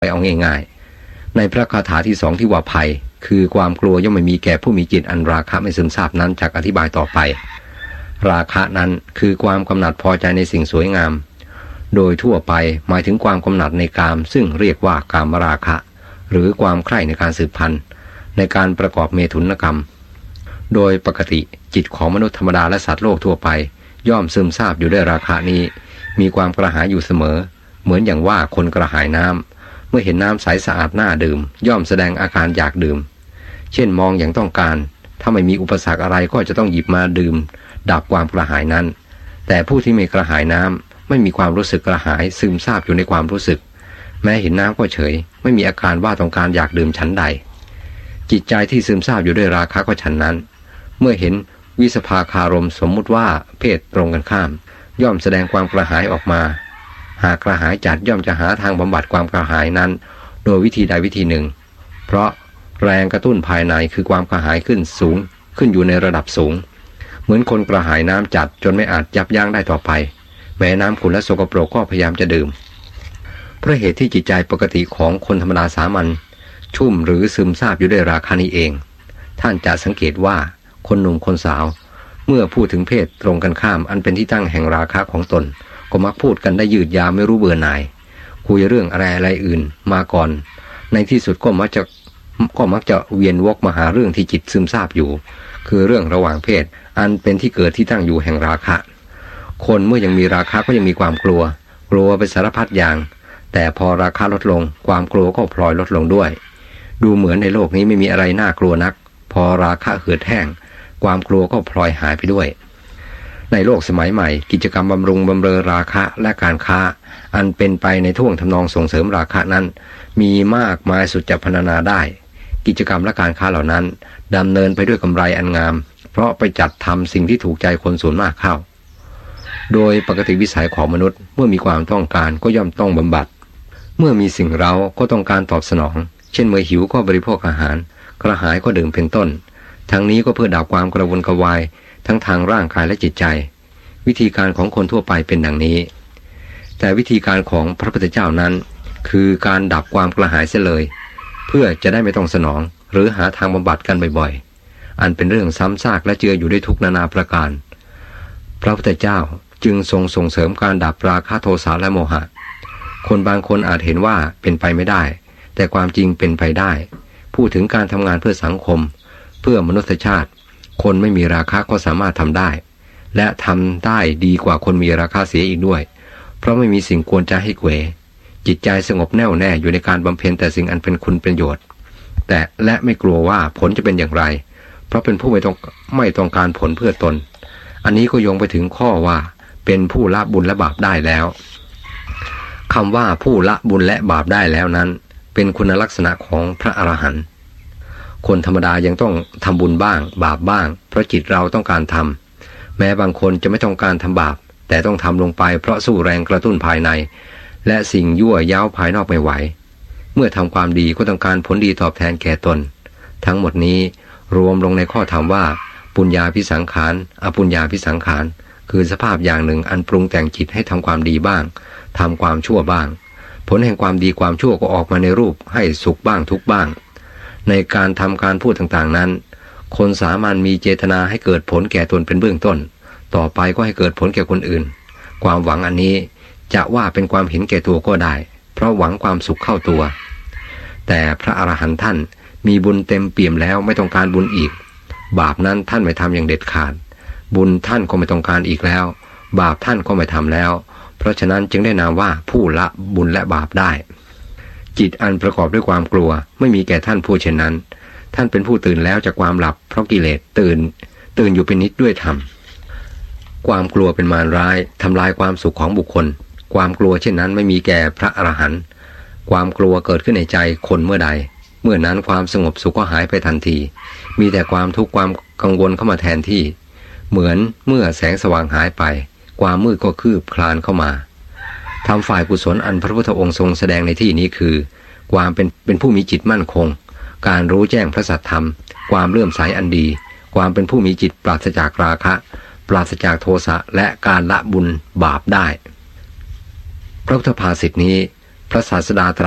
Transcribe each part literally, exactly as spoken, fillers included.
ไปเอาง่ายๆในพระคาถาที่สองที่ว่าภัยคือความกลัวย่อมไม่มีแก่ผู้มีจิตอันราคะไม่ซึมซาบนั้นจากอธิบายต่อไปราคะนั้นคือความกำหนัดพอใจในสิ่งสวยงามโดยทั่วไปหมายถึงความกำหนัดในกามซึ่งเรียกว่ากามราคะหรือความใคร่ในการสืบพันธุ์ในการประกอบเมถุนกรรมโดยปกติจิตของมนุษย์ธรรมดาและสัตว์โลกทั่วไปย่อมซึมซาบอยู่ด้วยราคะนี้มีความกระหายอยู่เสมอเหมือนอย่างว่าคนกระหายน้ำเมื่อเห็นน้ำใสสะอาดน่าดื่มย่อมแสดงอาการอยากดื่มเช่นมองอย่างต้องการถ้าไม่มีอุปสรรคอะไรก็จะต้องหยิบมาดื่มดับความกระหายนั้นแต่ผู้ที่ไม่กระหายน้ำไม่มีความรู้สึกกระหายซึมซาบอยู่ในความรู้สึกแม้เห็นน้ำก็เฉยไม่มีอาการว่าต้องการอยากดื่มฉันใดจิตใจที่ซึมซาบอยู่ด้วยราคะก็ฉันนั้นเมื่อเห็นวิสภาคารมสมมุติว่าเพศตรงกันข้ามย่อมแสดงความกระหายออกมาหากกระหายจัดย่อมจะหาทางบำบัดความกระหายนั้นโดยวิธีใดวิธีหนึ่งเพราะแรงกระตุ้นภายในคือความกระหายขึ้นสูงขึ้นอยู่ในระดับสูงเหมือนคนกระหายน้ำจัดจนไม่อาจยับยั้งได้ต่อไปแม้น้ำขุ่นและสกปรกก็พยายามจะดื่มเพราะเหตุที่จิตใจปกติของคนธรรมดาสามัญชุ่มหรือซึมซาบอยู่ด้วยราคะนี้เองท่านจะสังเกตว่าคนหนุ่มคนสาวเมื่อพูดถึงเพศตรงกันข้ามอันเป็นที่ตั้งแห่งราคะของตนก็มักพูดกันได้ยืดยาวไม่รู้เบื่อหน่ายคุยเรื่องอะไรอะไรอื่นมาก่อนในที่สุดก็มักจะก็มักจะเวียนวกมาหาเรื่องที่จิตซึมซาบอยู่คือเรื่องระหว่างเพศอันเป็นที่เกิดที่ตั้งอยู่แห่งราคะคนเมื่อยังมีราคะก็ยังมีความกลัวกลัวไปสารพัดอย่างแต่พอราคะลดลงความกลัวก็พลอยลดลงด้วยดูเหมือนในโลกนี้ไม่มีอะไรน่ากลัวนักพอราคะเหือดแห้งความกลัวก็พลอยหายไปด้วยในโลกสมัยใหม่กิจกรรมบำรุงบำเรอราคะและการค้าอันเป็นไปในท่วงทำนองส่งเสริมราคะนั้นมีมากมายสุดจะพรรณนาได้กิจกรรมและการค้าเหล่านั้นดำเนินไปด้วยกำไรอันงามเพราะไปจัดทำสิ่งที่ถูกใจคนส่วนมากเข้าโดยปกติวิสัยของมนุษย์เมื่อมีความต้องการก็ย่อมต้องบำบัดเมื่อมีสิ่งเร้าก็ต้องการตอบสนองเช่นเมื่อหิวก็บริโภคอาหารกระหายก็ดื่มเป็นต้นทั้งนี้ก็เพื่อดับความกระวนกระวายทั้งทางร่างกายและจิตใจวิธีการของคนทั่วไปเป็นดังนี้แต่วิธีการของพระพุทธเจ้านั้นคือการดับความกระหายเสียเลยเพื่อจะได้ไม่ต้องสนองหรือหาทางบำบัดกันบ่อยๆอันเป็นเรื่องซ้ำซากและเจืออยู่ด้วยทุกนานาประการพระพุทธเจ้าจึงทรงส่งเสริมการดับราคะโทสะและโมหะคนบางคนอาจเห็นว่าเป็นไปไม่ได้แต่ความจริงเป็นไปได้พูดถึงการทำงานเพื่อสังคมเพื่อมนุษยชาติคนไม่มีราคะก็สามารถทำได้และทำได้ดีกว่าคนมีราคะเสียอีกด้วยเพราะไม่มีสิ่งกวนใจให้เขวจิตใจสงบแน่วแน่อยู่ในการบำเพ็ญแต่สิ่งอันเป็นคุณประโยชน์แต่และไม่กลัวว่าผลจะเป็นอย่างไรเพราะเป็นผู้ไม่ต้องไม่ต้องการผลเพื่อตนอันนี้ก็โยงไปถึงข้อว่าเป็นผู้ละบุญและบาปได้แล้วคำว่าผู้ละบุญและบาปได้แล้วนั้นเป็นคุณลักษณะของพระอรหันต์คนธรรมดายังต้องทำบุญบ้างบาปบ้างเพราะจิตเราต้องการทำแม้บางคนจะไม่ต้องการทำบาปแต่ต้องทำลงไปเพราะสู้แรงกระตุ้นภายในและสิ่งยั่วย้าวภายนอกไม่ไหวเมื่อทำความดีก็ต้องการผลดีตอบแทนแก่ตนทั้งหมดนี้รวมลงในข้อธรรมว่าปุญญาภิสังขารอปุญญาภิสังขารคือสภาพอย่างหนึ่งอันปรุงแต่งจิตให้ทำความดีบ้างทำความชั่วบ้างผลแห่งความดีความชั่วก็ออกมาในรูปให้สุขบ้างทุกข์บ้างในการทำการพูดต่างๆนั้นคนสามัญมีเจตนาให้เกิดผลแก่ตนเป็นเบื้องต้นต่อไปก็ให้เกิดผลแก่คนอื่นความหวังอันนี้จะว่าเป็นความเห็นแก่ตัวก็ได้เพราะหวังความสุขเข้าตัวแต่พระอรหันต์ท่านมีบุญเต็มเปี่ยมแล้วไม่ต้องการบุญอีกบาปนั้นท่านไม่ทำอย่างเด็ดขาดบุญท่านก็ไม่ต้องการอีกแล้วบาปท่านก็ไม่ทำแล้วเพราะฉะนั้นจึงได้นามว่าผู้ละบุญและบาปได้จิตอันประกอบด้วยความกลัวไม่มีแก่ท่านผู้เช่นนั้นท่านเป็นผู้ตื่นแล้วจากความหลับเพราะกิเลสตื่นตื่นอยู่เป็นนิดด้วยธรรมความกลัวเป็นมารร้ายทำลายความสุขของบุคคลความกลัวเช่นนั้นไม่มีแก่พระอรหันต์ความกลัวเกิดขึ้นในใจคนเมื่อใดเมื่อนั้นความสงบสุขก็หายไปทันทีมีแต่ความทุกข์ความกังวลเข้ามาแทนที่เหมือนเมื่อแสงสว่างหายไปความมืดก็คืบคลานเข้ามาทำฝ่ายกุศลอันพระพุทธองค์ทรงแสดงในที่นี้คือความเป็นเป็นผู้มีจิตมั่นคงการรู้แจ้งพระสัทธรรมความเลื่อมใสอันดีความเป็นผู้มีจิตปราศจากราคะปราศจากโทสะและการละบุญบาปได้พระพุทธภาษิตนี้พระศาสดาตรัส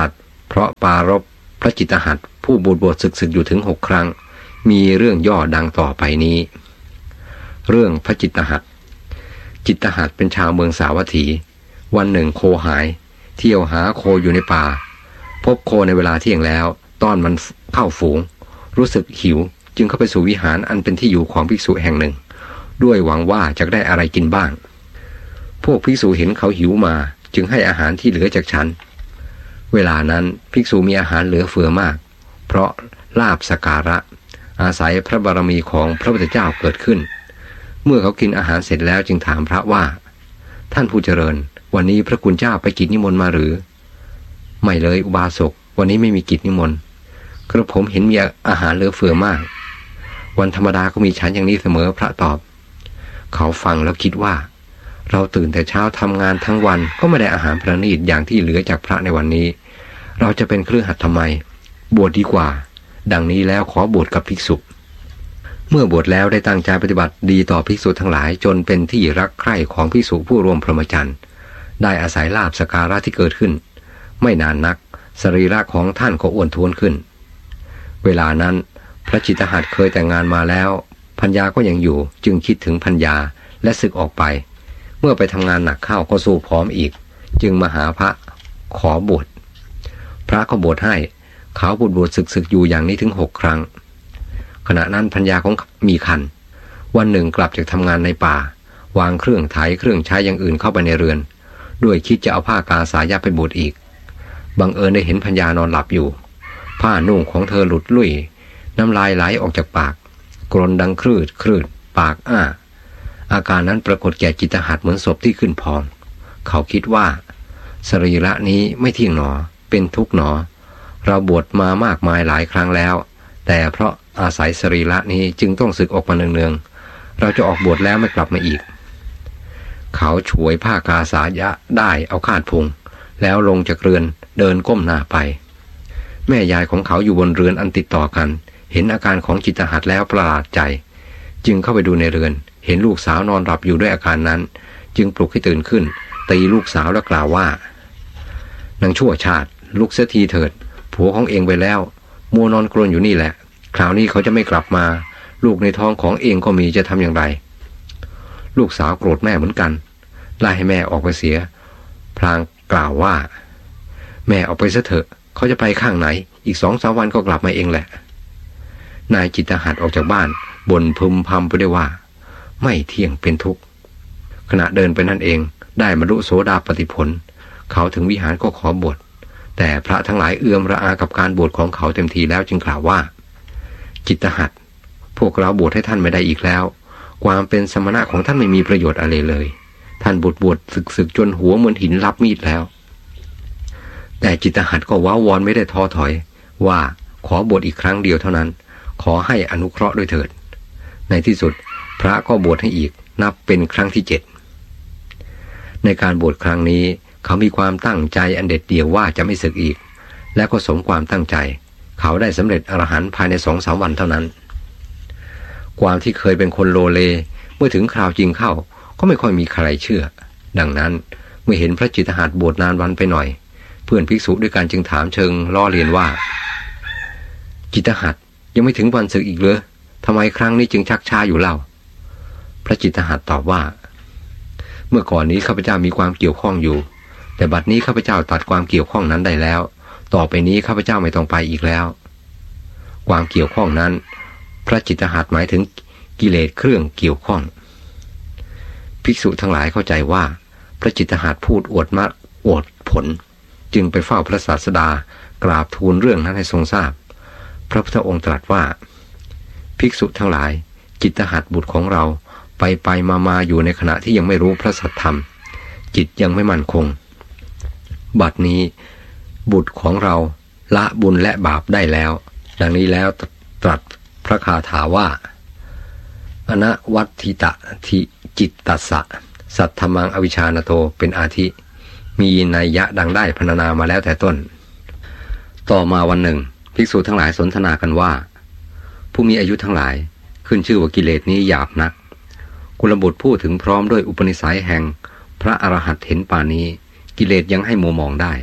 เพราะปรารภพระจิตตหัตถ์ผู้บูดบวชศึกๆอยู่ถึงหกครั้งมีเรื่องย่อดังต่อไปนี้เรื่องพระจิตตหัตถ์จิตตหัตถ์เป็นชาวเมืองสาวัตถีวันหนึ่งโคหายเที่ยวหาโคอยู่ในป่าพบโคในเวลาเที่ยงแล้วต้อนมันเข้าฝูงรู้สึกหิวจึงเข้าไปสู่วิหารอันเป็นที่อยู่ของภิกษุแห่งหนึ่งด้วยหวังว่าจะได้อะไรกินบ้างพวกภิกษุเห็นเขาหิวมาจึงให้อาหารที่เหลือจากฉันเวลานั้นภิกษุมีอาหารเหลือเฟือมากเพราะลาภสักการะอาศัยพระบารมีของพระพุทธเจ้าเกิดขึ้นเมื่อเขากินอาหารเสร็จแล้วจึงถามพระว่าท่านผู้เจริญวันนี้พระคุณเจ้าไปกิจนิมนต์มาหรือไม่เลยอุบาสกวันนี้ไม่มีกิจนิมนต์กระผมเห็นมีอาหารเหลือเฟือมากวันธรรมดาก็มีฉันอย่างนี้เสมอพระตอบเขาฟังแล้วคิดว่าเราตื่นแต่เช้าทำงานทั้งวันก็ไม่ได้อาหารประณีตอย่างที่เหลือจากพระในวันนี้เราจะเป็นเครือขัดทำไมบวช ด, ดีกว่าดังนี้แล้วขอบวชกับภิกษุเมื่อบวชแล้วได้ตั้งใจปฏิบัติดีต่อภิกษุทั้งหลายจนเป็นที่รักใคร่ของภิกษุผู้รวมพรหมจรรย์ได้อาศัยลาภสักการะที่เกิดขึ้นไม่นานนักสรีระของท่านก็อ้วนท้วนขึ้นเวลานั้นพระจิตตหัตถ์เคยแต่งงานมาแล้วภรรยาก็ยังอยู่จึงคิดถึงภรรยาและสึกออกไปเมื่อไปทำงานหนักเข้าก็สู้พร้อมอีกจึงมาหาพระขอบวชพระก็บวชให้เขาบวชบวชศึกศึกอยู่อย่างนี้ถึงหกครั้งขณะนั้นภรรยาของมีครรภ์วันหนึ่งกลับจากทำงานในป่าวางเครื่องไถเครื่องใช้อย่างอื่นเข้าไปในเรือนด้วยคิดจะเอาผ้ากาสายะไปบวชอีกบังเอิญได้เห็นภรรยานอนหลับอยู่ผ้านุ่งของเธอหลุดลุ่ยน้ำลายไหลออกจากปากกรนดังครืดครืดปากอ้าอาการนั้นปรากฏแก่จิตตหัตถ์เหมือนศพที่ขึ้นพองเขาคิดว่าสรีระนี้ไม่เที่ยงหนอเป็นทุกข์หนอเราบวชมามากมายหลายครั้งแล้วแต่เพราะอาศัยสรีระนี้จึงต้องสึกออกมาเนืองๆเราจะออกบวชแล้วไม่กลับมาอีกเขาฉวยผ้ากาสายะได้เอาคาดพุงแล้วลงจากเรือนเดินก้มหน้าไปแม่ยายของเขาอยู่บนเรือนอันติดต่อกันเห็นอาการของจิตตหัตถ์แล้วประหลาดใจจึงเข้าไปดูในเรือนเห็นลูกสาวนอนหลับอยู่ด้วยอาการนั้นจึงปลุกให้ตื่นขึ้นตีลูกสาวแล้วกล่าวว่านางชั่วชาติลุกเสียทีเถิดผัวของเองไปแล้วมัวนอนกรนอยู่นี่แหละคราวนี้เขาจะไม่กลับมาลูกในท้องของเองก็มีจะทำอย่างไรลูกสาวโกรธแม่เหมือนกันไล่ให้แม่ออกไปเสียพลางกล่าวว่าแม่ออกไปซะเถอะเขาจะไปข้างไหนอีกสองสามวันก็กลับมาเองแหละนายจิตตหัตถ์ออกจากบ้านบ่นพึมพำไปด้วยว่าไม่เที่ยงเป็นทุกข์ขณะเดินไปนั่นเองได้บรรลุโสดาปัตติผลเขาถึงวิหารก็ขอบวชแต่พระทั้งหลายเอื้อมระอากับการบวชของเขาเต็มทีแล้วจึงกล่าวว่าจิตตหัตถ์พวกเราบวชให้ท่านไม่ได้อีกแล้วความเป็นสมณะของท่านไม่มีประโยชน์อะไรเลยท่านบวชบวชศึกศึกจนหัวเหมือนหินรับมีดแล้วแต่จิตตหัตถ์ก็ว้าวอนไม่ได้ท้อถอยว่าขอบวชอีกครั้งเดียวเท่านั้นขอให้อนุเคราะห์ด้วยเถิดในที่สุดพระก็บวชให้อีกนับเป็นครั้งที่เจ็ดในการบวชครั้งนี้เขามีความตั้งใจอันเด็ดเดี่ยวว่าจะไม่สึกอีกและก็สมความตั้งใจเขาได้สำเร็จอรหันต์ภายในสองสามวันเท่านั้นความที่เคยเป็นคนโลเลเมื่อถึงคราวจริงเข้าก็ไม่ค่อยมีใครเชื่อดังนั้นเมื่อเห็นพระจิตตหัตถ์บวชนานวันไปหน่อยเพื่อนภิกษุด้วยกันจึงถามเชิงล้อเลียนว่าจิตตหัตถ์ยังไม่ถึงวันสึกอีกเหรอทำไมครั้งนี้จึงชักช้าอยู่เล่าพระจิตตหัตถ์ตอบว่าเมื่อก่อนนี้ข้าพเจ้ามีความเกี่ยวข้องอยู่แต่บัดนี้ข้าพเจ้าตัดความเกี่ยวข้องนั้นได้แล้วต่อไปนี้ข้าพเจ้าไม่ต้องไปอีกแล้วความเกี่ยวข้องนั้นพระจิตตหัตถ์หมายถึงกิเลสเครื่องเกี่ยวข้องภิกษุทั้งหลายเข้าใจว่าพระจิตตหัตถ์พูดอวดมาอวดผลจึงไปเฝ้าพระศาสดากราบทูลเรื่องนั้นให้ทรงทราบพระพุทธองค์ตรัสว่าภิกษุทั้งหลายจิตตหัตถ์บุตรของเราไปไปมามาอยู่ในขณะที่ยังไม่รู้พระสัทธรรมจิตยังไม่มั่นคงบัดนี้บุตรของเราละบุญและบาปได้แล้วดังนี้แล้วตรัสพระคาถาว่าอนะวัตถิตะทิจิตตัสสะสัทธมังอวิชชานโตเป็นอาทิมีนัยยะดังได้พรรณนามาแล้วแต่ต้นต่อมาวันหนึ่งภิกษุทั้งหลายสนทนากันว่าผู้มีอายุทั้งหลายขึ้นชื่อว่ากิเลสนี้หยาบนักกุลบุตรพูดถึงพร้อมด้วยอุปนิสัยแห่งพระอรหันต์เห็นป่านนี้กิเลสยังให้มัวมองได้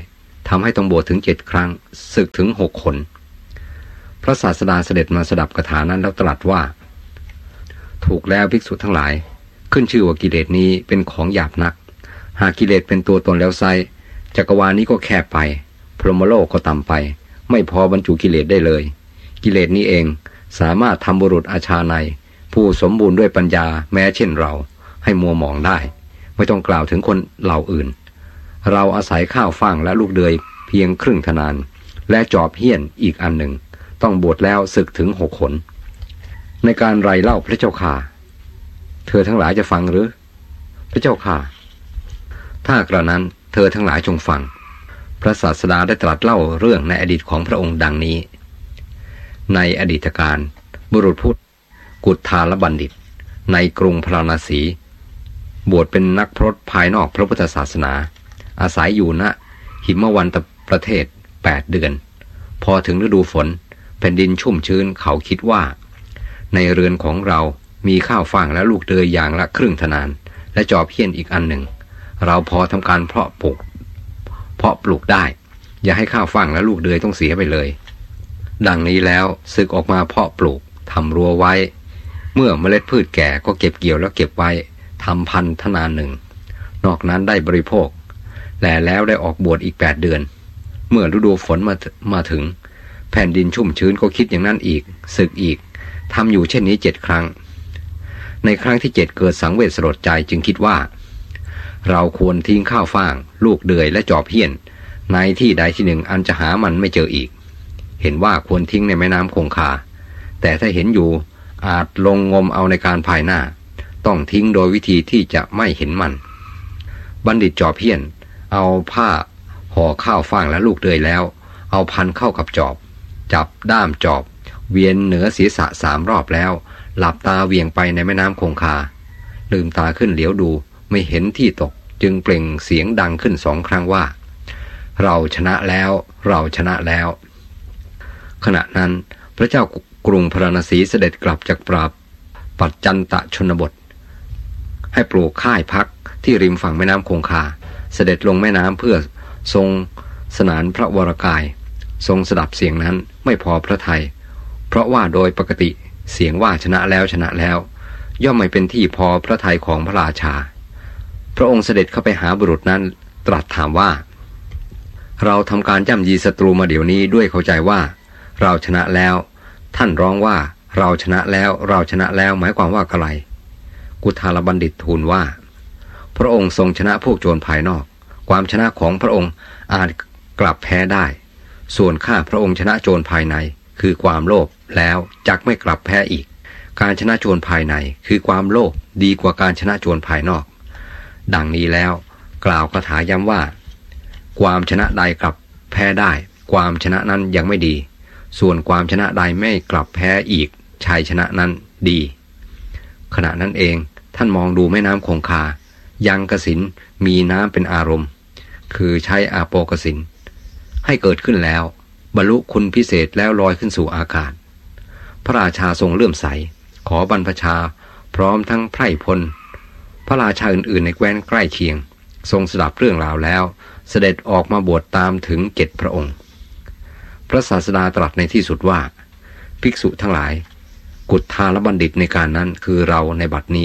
ทำให้ต้องบวชถึงเจ็ดครั้งศึกถึงหกคนพระศาสดาเสด็จมาสดับคาถานั้นแล้วตรัสว่าถูกแล้วภิกษุทั้งหลายขึ้นชื่อว่ากิเลสนี้เป็นของหยาบนักหากกิเลสเป็นตัวตนแล้วไซจักรวาลนี้ก็แคบไปพรหมโลกก็ต่ำไปไม่พอบรรจุกิเลสได้เลยกิเลสนี้เองสามารถทำบุรุษอาชาในผู้สมบูรณ์ด้วยปัญญาแม้เช่นเราให้มัวหมองได้ไม่ต้องกล่าวถึงคนเหล่าอื่นเราอาศัยข้าวฟ่างและลูกเดือยเพียงครึ่งทนานและจอบเหี้ยนอีกอันหนึ่งต้องบวชแล้วศึกถึงหกขนในการไรเล่าพระเจ้าข่าเธอทั้งหลายจะฟังหรือพระเจ้าข่าถ้ากระนั้นเธอทั้งหลายจงฟังพระศาสดาได้ตรัสเล่าเรื่องในอดีตของพระองค์ดังนี้ในอดีตการบุรุษผู้กุฏทาลบัณฑิตในกรุงพาราณสีบวชเป็นนักพรตภายนอกพระพุทธศาสนาอาศัยอยู่ณหิมวันตประเทศแปดเดือนพอถึงฤดูฝนแผ่นดินชุ่มชื้นเขาคิดว่าในเรือนของเรามีข้าวฟ่างและลูกเดือยอย่างละครึ่งทนานและจอบเหี้ยนอีกอันหนึ่งเราพอทำการเพาะปลูกเพาะปลูกได้อย่าให้ข้าวฟ่างและลูกเดือยต้องเสียไปเลยดังนี้แล้วศึกออกมาเพาะปลูกทำรั้วไว้เมื่อเมล็ดพืชแก่ก็เก็บเกี่ยวแล้วเก็บไว้ทำพันธนานหนึ่งนอกนั้นได้บริโภคและแล้วได้ออกบวชอีกแปดเดือนเมื่อฤดูฝนมามาถึงแผ่นดินชุ่มชื้นก็คิดอย่างนั้นอีกศึกอีกทำอยู่เช่นนี้เจ็ดครั้งในครั้งที่เจ็ดเกิดสังเวชสลดใจจึงคิดว่าเราควรทิ้งข้าวฟ่างลูกเดือยและจอบเหี้ยนในที่ใดที่หนึ่งอันจะหามันไม่เจออีกเห็นว่าควรทิ้งในแม่น้ำคงคาแต่ถ้าเห็นอยู่อาจลงงมเอาในการภายหน้าต้องทิ้งโดยวิธีที่จะไม่เห็นมันบัณฑิตจอบเหี้ยนเอาผ้าห่อข้าวฟ่างและลูกเดือยแล้วเอาพันเข้ากับจอบจับด้ามจอบเวียนเหนือศีรษะสามรอบแล้วหลับตาเวียงไปในแม่น้ำคงคาลืมตาขึ้นเหลียวดูไม่เห็นที่ตกจึงเปล่งเสียงดังขึ้นสองครั้งว่าเราชนะแล้วเราชนะแล้วขณะนั้นพระเจ้ากรุงพาราณสีเสด็จกลับจากปราบปัจจันตชนบทให้ปลูกค่ายพักที่ริมฝั่งแม่น้ำคงคาเสด็จลงแม่น้ำเพื่อทรงสนานพระวรกายทรงสดับเสียงนั้นไม่พอพระทัยเพราะว่าโดยปกติเสียงว่าชนะแล้วชนะแล้วย่อมไม่เป็นที่พอพระทัยของพระราชาพระองค์เสด็จเข้าไปหาบุรุษนั้นตรัสถามว่าเราทำการย่ำยีศัตรูมาเดี๋ยวนี้ด้วยเข้าใจว่าเราชนะแล้วท่านร้องว่าเราชนะแล้วเราชนะแล้วหมายความว่าอะไรกุฏาลบัณฑิตทูลว่าพระองค์ทรงชนะพวกโจรภายนอกความชนะของพระองค์อาจกลับแพ้ได้ส่วนข้าพระองค์ชนะโจรภายในคือความโลภแล้วจักไม่กลับแพ้อีกการชนะโจรภายในคือความโลภดีกว่าการชนะโจรภายนอกดังนี้แล้วกล่าวคาถาย้ำว่าความชนะใดกลับแพ้ได้ความชนะนั้นยังไม่ดีส่วนความชนะใดไม่กลับแพ้อีกชัยชนะนั้นดีขณะนั้นเองท่านมองดูแม่น้ำคงคายังกสิณมีน้ำเป็นอารมณ์คือใช้อาโปกสิณให้เกิดขึ้นแล้วบรรลุคุณพิเศษแล้วลอยขึ้นสู่อากาศพระราชาทรงเลื่อมใสขอบรรพชาพร้อมทั้งไพร่พลพระราชาอื่นๆในแคว้นใกล้เคียงทรงสดับเรื่องราวแล้วเสด็จออกมาบวชตามถึงเจ็ดพระองค์พระศาสดาตรัสในที่สุดว่าภิกษุทั้งหลายกุฏาลบัณฑิตในการนั้นคือเราในบัดนี้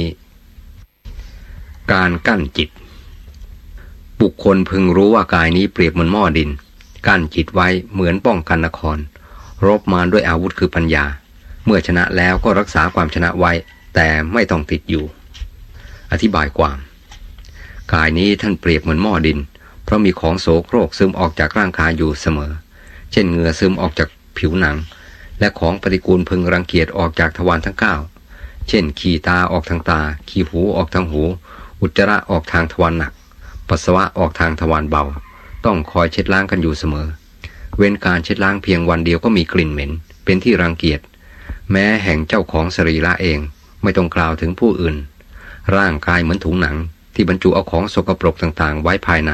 การกั้นจิตบุคคลพึงรู้ว่ากายนี้เปรียบเหมือนหม้อดินกั้นจิตไว้เหมือนป้องกันนครรบมารด้วยอาวุธคือปัญญาเมื่อชนะแล้วก็รักษาความชนะไว้แต่ไม่ต้องติดอยู่อธิบายความกายนี้ท่านเปรียบเหมือนหม้อดินเพราะมีของโสโครกซึมออกจากร่างกายอยู่เสมอเช่นเหงื่อซึมออกจากผิวหนังและของปฏิกูลพึงรังเกียจออกจากทวารทั้งเก้าเช่นขี้ตาออกทางตาขี้หูออกทางหูอุจจาระออกทางทวารหนักปัสสาวะออกทางทวารเบาต้องคอยเช็ดล้างกันอยู่เสมอเว้นการเช็ดล้างเพียงวันเดียวก็มีกลิ่นเหม็นเป็นที่รังเกียจแม้แห่งเจ้าของสรีระเองไม่ต้องกล่าวถึงผู้อื่นร่างกายเหมือนถุงหนังที่บรรจุเอาของสกปรกต่างๆไว้ภายใน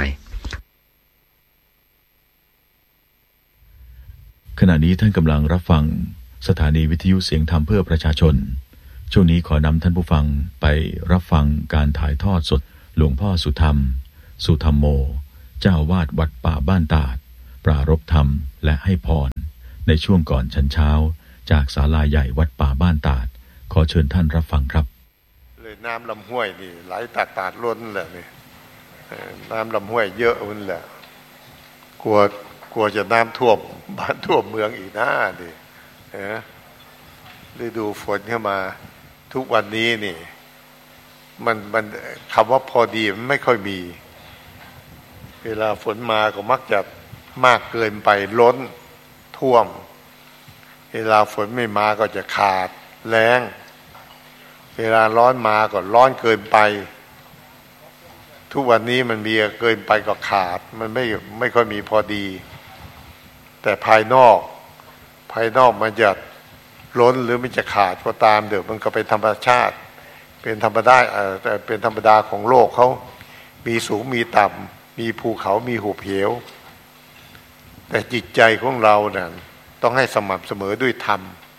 ขณะนี้ท่านกำลังรับฟังสถานีวิทยุเสียงธรรมเพื่อประชาชนช่วงนี้ขอนำท่านผู้ฟังไปรับฟังการถ่ายทอดสดหลวงพ่อสุธรรมสุธรรมโมเจ้าอาวาสวัดป่าบ้านตาดปรารภธรรมและให้พรในช่วงก่อนฉันเช้าจากศาลาใหญ่วัดป่าบ้านตาดขอเชิญท่านรับฟังครับเลยน้ำลำห้วยนี่ไหลตาดตาดล้นแหละนี่น้ำลำห้วยเยอะมันแหละกลัวกลัวจะน้ำท่วมบ้านท่วมเมืองอีกนะดิเออฤดูฝนเข้ามาทุกวันนี้นี่มันมันคำว่าพอดีมันไม่ค่อยมีเวลาฝนมาก็มักจะมากเกินไปล้นท่วมเวลาฝนไม่มาก็จะขาดแล้งเวลาร้อนมาก็ร้อนเกินไปทุกวันนี้มันมีเกินไปก็ขาดมันไม่ไม่ค่อยมีพอดีแต่ภายนอกภายนอกมันจะล้นหรือมันจะขาดก็ตามเดี๋ยวมันก็เป็นธรรมชาติเป็นธรรมดาแต่เป็นธรรมดาของโลกเขามีสูงมีต่ำมีภูเขามีหุบเหวแต่จิตใจของเราเนี่ยต้องให้สม่ำเสมอด้วยธรรม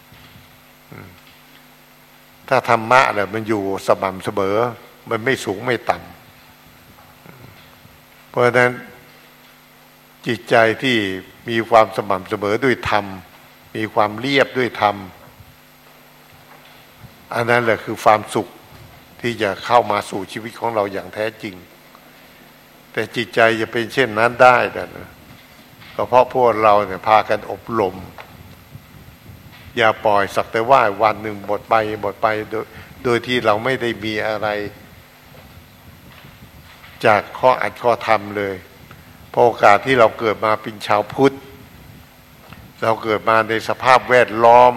ถ้าธรรมะเนี่ยมันอยู่สม่ำเสมอมันไม่สูงไม่ต่ำเพราะฉะนั้นจิตใจที่มีความสม่ำเสมอด้วยธรรมมีความเรียบด้วยธรรมอันนั้นแหละคือความสุขที่จะเข้ามาสู่ชีวิตของเราอย่างแท้จริงแต่จิตใจจะเป็นเช่นนั้นได้แต่นะก็เพราะพวกเราเนี่ยพากันอบรมอย่าปล่อยสักแต่ว่าวันหนึ่งหมดไปหมดไปโดยโดยที่เราไม่ได้มีอะไรจากข้ออัดข้อธรรมเลยเพราะโอกาสที่เราเกิดมาเป็นชาวพุทธเราเกิดมาในสภาพแวดล้อม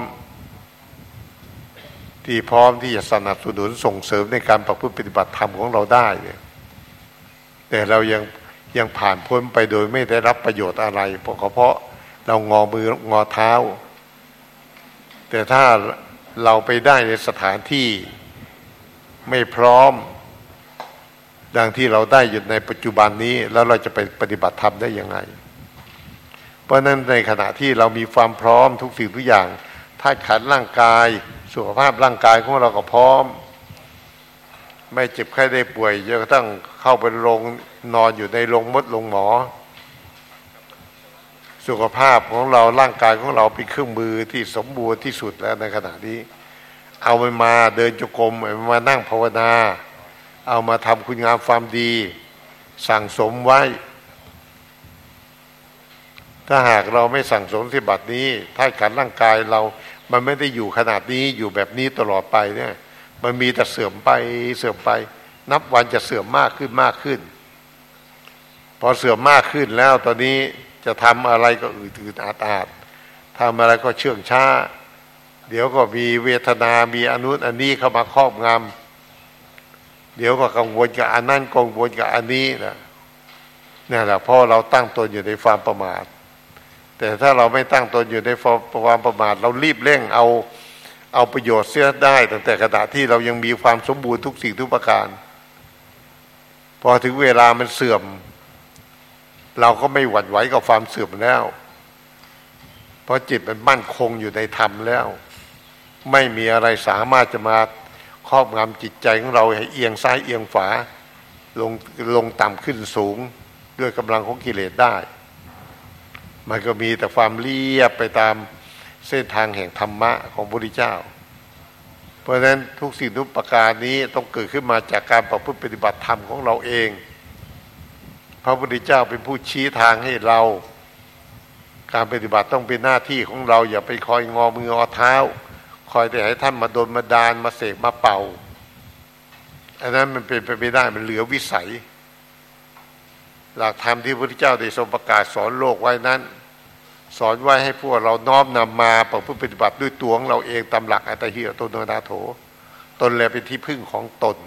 ที่พร้อมที่จะสนับสนุนส่งเสริมในการประพฤติปฏิบัติธรรมของเราได้เนี่ยแต่เรายังยังผ่านพ้นไปโดยไม่ได้รับประโยชน์อะไรเพราะเพราะเรางอมืองอเท้าแต่ถ้าเราไปได้ในสถานที่ไม่พร้อมดังที่เราได้อยู่ในปัจจุบันนี้แล้วเราจะไปปฏิบัติธรรมได้ยังไงเพราะนั้นในขณะที่เรามีความพร้อมทุกสิ่งทุกอย่างธาตุขันธ์ร่างกายสุขภาพร่างกายของเราก็พร้อมไม่เจ็บไข้ได้ป่วยจนกระทั่งเข้าไปโรงนอนอยู่ในโรงมดโรงหมอสุขภาพของเราร่างกายของเราเป็นเครื่องมือที่สมบูรณ์ที่สุดแล้วในขณะนี้เอามันมาเดินจงกรมเอามานั่งภาวนาเอามาทำคุณงามความดีสั่งสมไว้ถ้าหากเราไม่สั่งสมสิบัตินี้ธาตุขันธ์ร่างกายเรามันไม่ได้อยู่ขนาดนี้อยู่แบบนี้ตลอดไปเนี่ยมันมีแต่เสื่อมไปเสื่อมไปนับวันจะเสื่อมมากขึ้นมากขึ้นพอเสื่อมมากขึ้นแล้วตอนนี้จะทำอะไรก็อืดอืดอาดอาดทำอะไรก็เชื่องช้าเดี๋ยวก็มีเวทนามีอนุอันนี้เข้ามาครอบงำเดี๋ยวก็กังวลกับอันนั้นกังวลกับอันนี้นะนี่แหละเพราะเราตั้งตนอยู่ในความประมาทแต่ถ้าเราไม่ตั้งตนอยู่ในความประมาทเรารีบเร่งเอาเอาประโยชน์เสียได้ตั้งแต่ขณะที่เรายังมีความสมบูรณ์ทุกสิ่งทุกประการพอถึงเวลามันเสื่อมเราก็ไม่หวั่นไหวกับความเสื่อมแล้วเพราะจิตมันมั่นคงอยู่ในธรรมแล้วไม่มีอะไรสามารถจะมาครอบงำจิตใจของเราให้เอียงซ้ายเอียงขวาลงลงต่ำขึ้นสูงด้วยกำลังของกิเลสได้มันก็มีแต่ความเรียบไปตามเส้นทางแห่งธรรมะของพระพุทธเจ้าเพราะฉะนั้นทุกสิ่งทุกประการนี้ต้องเกิดขึ้นมาจากการประพฤติปฏิบัติธรรมของเราเองพระพุทธเจ้าเป็นผู้ชี้ทางให้เราการปฏิบัติต้องเป็นหน้าที่ของเราอย่าไปคอยงอมืองอเท้าคอยแต่ให้ท่านมาดลมาดานมาเสกมาเป่าอันนั้นมันเป็นไปไม่ได้มันเหลือวิสัยหลักธรรมที่พระพุทธเจ้าได้ทรงประกาศสอนโลกไว้นั้นสอนไว้ให้พวกเราน้อมนำมาประพฤติปฏิบัติด้วยตัวของเราเองตามหลักอัตถิอัตโนนาโถตนแลเป็นที่พึ่งของตน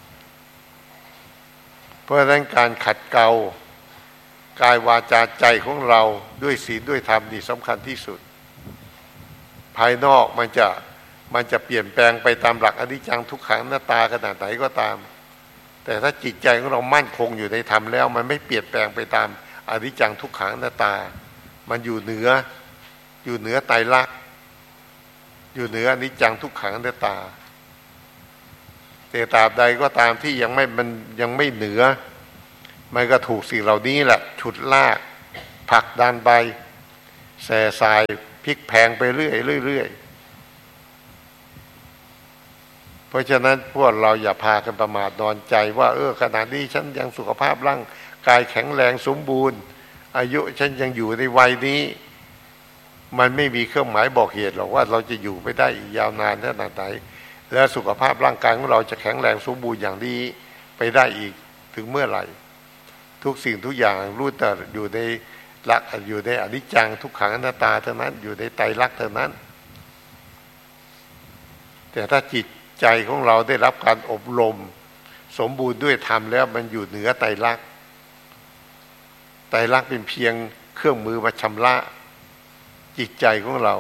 เพราะฉะนั้นการขัดเกลากายวาจาใจของเราด้วยศีลด้วยธรรมนี่สำคัญที่สุดภายนอกมันจะมันจะเปลี่ยนแปลงไปตามหลักอนิจจังทุกขังอนัตตาขนาดไหนก็ตามแต่ถ้าจิตใจของเรามั่นคงอยู่ในธรรมแล้วมันไม่เปลี่ยนแปลงไปตามอนิจจังทุกขังอนัตตามันอยู่เหนืออยู่เหนือไตรลักษณ์อยู่เหนืออนิจจังทุกขังอนัตตาแต่ตราบใดก็ตามที่ยังไม่มันยังไม่เหนือมันก็ถูกสิ่งเหล่านี้แหละฉุดลากผลักดันไปแส่สายพลิกแพงไปเรื่อยเรื่อยเพราะฉะนั้นพวกเราอย่าพากันประมาทนอนใจว่าเออขณะนี้ฉันยังสุขภาพร่างกายแข็งแรงสมบูรณ์อายุฉันยังอยู่ในวัยนี้มันไม่มีเครื่องหมายบอกเหตุหรอกว่าเราจะอยู่ไปได้อีกยาวนานขนาดไหนและสุขภาพร่างกายของเราจะแข็งแรงสมบูรณ์อย่างนี้ไปได้อีกถึงเมื่อไหร่ทุกสิ่งทุกอย่างรู้แต่อยู่ในหลักอยู่ในอนิจจังทุกขังอนัตตาเท่านั้นอยู่ในไตรลักษณ์เท่านั้นแต่ถ้าจิตใจของเราได้รับการอบรมสมบูรณ์ด้วยธรรมแล้วมันอยู่เหนือไตรลักษณ์ไตรลักษณ์เป็นเพียงเครื่องมือมาชำระจิตใจของเรา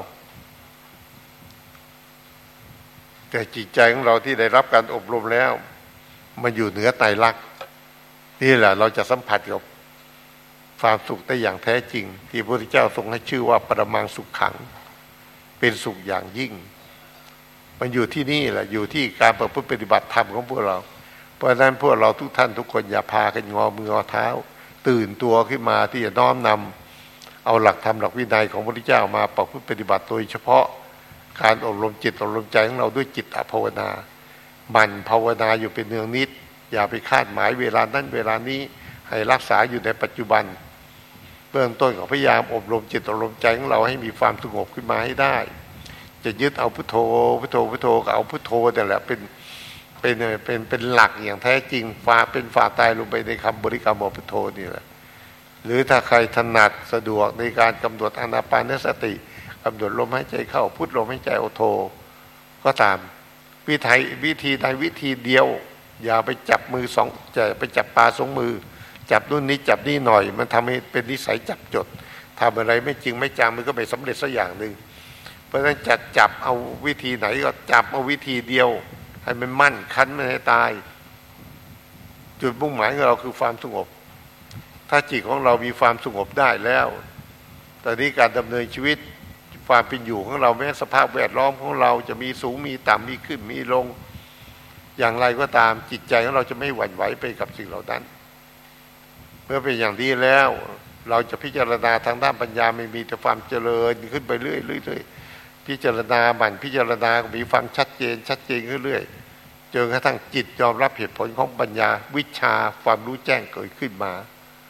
แต่จิตใจของเราที่ได้รับการอบรมแล้วมันอยู่เหนือไตรลักษณ์นี่แหละเราจะสัมผัสกับความสุขได้อย่างแท้จริงที่พระพุทธเจ้าทรงให้ชื่อว่าปรมังสุขขังเป็นสุขอย่างยิ่งมันอยู่ที่นี่แหละอยู่ที่การประพฤติปฏิบัติธรรมของพวกเราเพราะฉะนั้นพวกเราทุกท่านทุกคนอย่าพากันงอมืองอเท้าตื่นตัวขึ้นมาที่จะน้อมนำเอาหลักธรรมหลักวินัยของพระพุทธเจ้ามาประพฤติปฏิบัติโดยเฉพาะการอบรมจิตอบรมใจของเราด้วยจิตอภาวนามันภาวนาอยู่เป็นเนืองนิดอย่าไปคาดหมายเวลานั้นเวลานี้ให้รักษาอยู่ในปัจจุบันเบื้องต้นก็พยายามอบรมจิตอบรมใจของเราให้มีความสงบขึ้นมาให้ได้จะยึดเอาพุทโธพุทโธพุทโธก็เอาพุทโธแต่แหละเป็นเป็นเป็นเป็นหลักอย่างแท้จริงฝ่าเป็นฝ่าตายลงไปในคำบริกรรมบอกพุทโธนี่แหละหรือถ้าใครถนัดสะดวกในการกำหนดอานาปานสติกำหนดลมหายใจเข้าพุทลมหายใจโอโธก็ตามวิธีวิธีใดวิธีเดียวอย่าไปจับมือสองจะไปจับปลาสองมือจับนู่นนี้จับนี่หน่อยมันทำให้เป็นนิสัยจับจดทำอะไรไม่จริงไม่จังมันก็ไม่สำเร็จสักอย่างหนึ่งเพราะฉะนั้นจัดจับเอาวิธีไหนก็จับเอาวิธีเดียวให้มันมั่นคันไม่ให้ตายจุดมุ่งหมายของเราคือความสงบถ้าจิตของเรามีความสงบได้แล้วตอนนี้การดำเนินชีวิตความเป็นอยู่ของเราแม้สภาพแวดล้อมของเราจะมีสูงมีต่ำมีขึ้นมีลงอย่างไรก็ตามจิตใจของเราจะไม่หวั่นไหวไปกับสิ่งเหล่านั้นเมื่อเป็นอย่างนี้แล้วเราจะพิจารณาทางด้านปัญญาไม่มีแต่ความเจริญขึ้นไปเรื่อยๆเรื่อยๆพิจารณาหมั่นพิจารณามีความชัดเจนชัดเจนขึ้นเรื่อยจนกระทั่งจิตยอมรับเหตุผลของปัญญาวิชาความรู้แจ้งเกิดขึ้นมา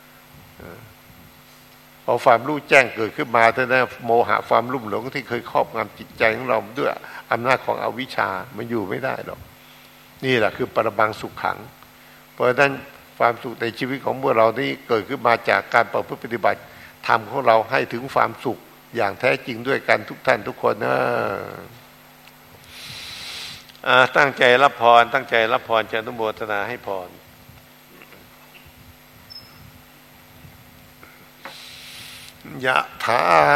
พอความรู้แจ้งเกิดขึ้นมาเท่านั้นโมหะความลุ่มหลงที่เคยครอบงำจิตใจของเราด้วยอำนาจของอวิชชามันอยู่ไม่ได้หรอกนี่แหละคือปรมังสุขขังเพราะฉะนั้นความสุขในชีวิตของพวกเรานี่เกิดขึ้นมาจากการประพฤติปฏิบัติธรรมของเราให้ถึงความสุขอย่างแท้จริงด้วยกันทุกท่านทุกคนนะตั้งใจรับพรตั้งใจรับพรจะอนุโมทนาให้พรยะถา